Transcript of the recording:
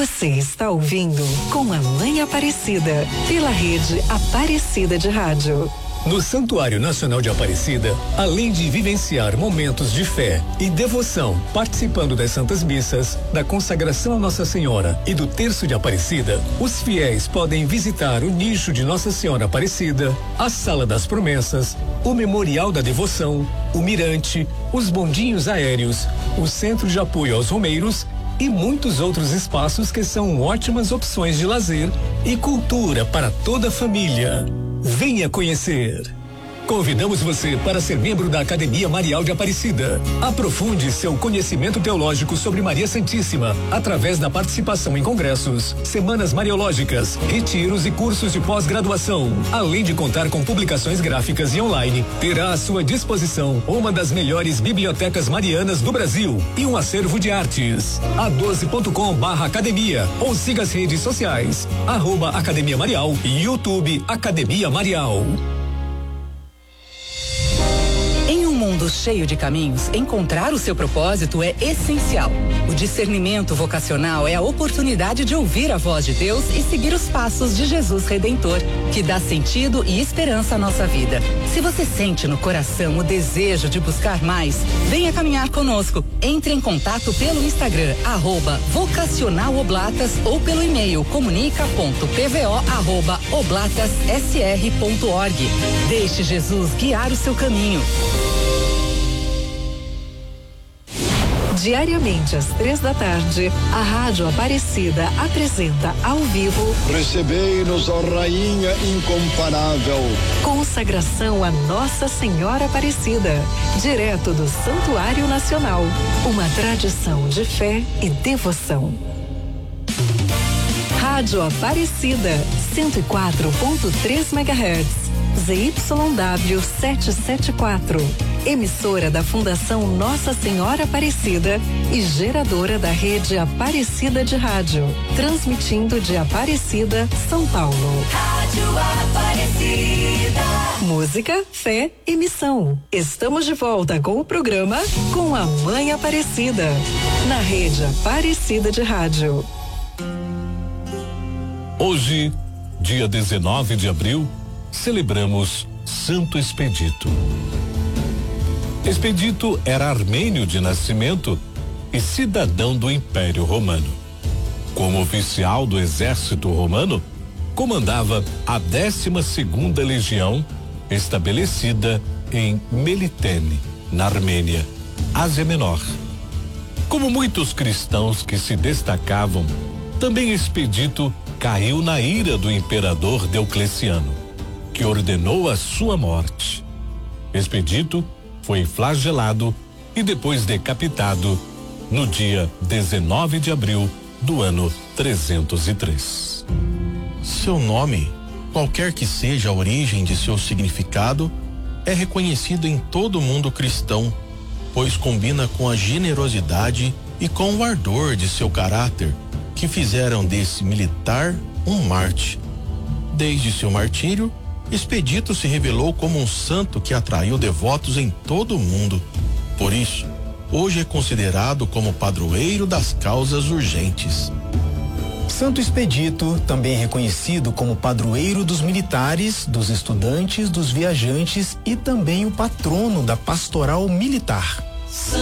Você está ouvindo Com a Mãe Aparecida, pela rede Aparecida de Rádio. No Santuário Nacional de Aparecida, além de vivenciar momentos de fé e devoção, participando das Santas Missas, da consagração a Nossa Senhora e do Terço de Aparecida, os fiéis podem visitar o nicho de Nossa Senhora Aparecida, a Sala das Promessas, o Memorial da Devoção, o Mirante, os bondinhos aéreos, o Centro de Apoio aos Romeiros e muitos outros espaços que são ótimas opções de lazer e cultura para toda a família. Venha conhecer. Convidamos você para ser membro da Academia Marial de Aparecida. Aprofunde seu conhecimento teológico sobre Maria Santíssima através da participação em congressos, semanas mariológicas, retiros e cursos de pós-graduação. Além de contar com publicações gráficas e online, terá à sua disposição uma das melhores bibliotecas marianas do Brasil e um acervo de artes. a12.com/academia ou siga as redes sociais @Academia Marial e YouTube Academia Marial. Em um mundo cheio de caminhos, encontrar o seu propósito é essencial. O discernimento vocacional é a oportunidade de ouvir a voz de Deus e seguir os passos de Jesus Redentor, que dá sentido e esperança à nossa vida. Se você sente no coração o desejo de buscar mais, venha caminhar conosco. Entre em contato pelo Instagram, @vocacionaloblatas ou pelo e-mail comunica.pvo@oblatasSR.org. Deixe Jesus guiar o seu caminho. Diariamente às 3 da tarde, a Rádio Aparecida apresenta ao vivo Recebei-nos, ó Rainha incomparável. Consagração a Nossa Senhora Aparecida, direto do Santuário Nacional. Uma tradição de fé e devoção. Rádio Aparecida, 104.3 MHz. ZYW 774, emissora da Fundação Nossa Senhora Aparecida e geradora da rede Aparecida de Rádio, transmitindo de Aparecida, São Paulo. Rádio Aparecida. Música, fé e missão. Estamos de volta com o programa Com a Mãe Aparecida, na rede Aparecida de Rádio. Hoje, dia 19 de abril, celebramos Santo Expedito. Expedito era armênio de nascimento e cidadão do Império Romano. Como oficial do exército romano, comandava a 12ª Legião, estabelecida em Melitene, na Armênia, Ásia Menor. Como muitos cristãos que se destacavam, também Expedito caiu na ira do imperador Diocleciano, que ordenou a sua morte. Expedito foi flagelado e depois decapitado no dia 19 de abril do ano 303. Seu nome, qualquer que seja a origem de seu significado, é reconhecido em todo o mundo cristão, pois combina com a generosidade e com o ardor de seu caráter, que fizeram desse militar um mártir. Desde seu martírio, Expedito se revelou como um santo que atraiu devotos em todo o mundo. Por isso, hoje é considerado como padroeiro das causas urgentes. Santo Expedito, também reconhecido como padroeiro dos militares, dos estudantes, dos viajantes e também o patrono da pastoral militar.